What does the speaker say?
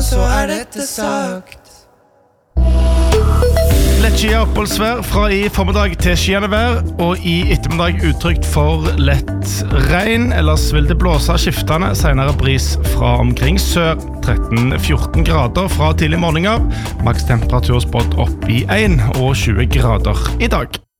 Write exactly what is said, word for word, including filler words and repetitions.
men så er dette sagt. Lettskyet oppholdsvær fra i formiddag til skyende vær, og i ettermiddag utrygt for lett regn. Ellers vil det blåse skiftende, senere bris fra omkring sør. tretten til fjorten grader fra tidlig morgen av. Maks temperatur spådd opp i en og tjue grader i dag.